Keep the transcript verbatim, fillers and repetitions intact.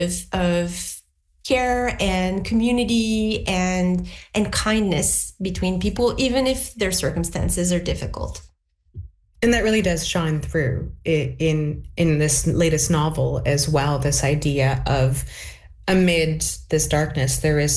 of, of care and community and and kindness between people, even if their circumstances are difficult. And that really does shine through in in this latest novel as well, this idea of amid this darkness, there is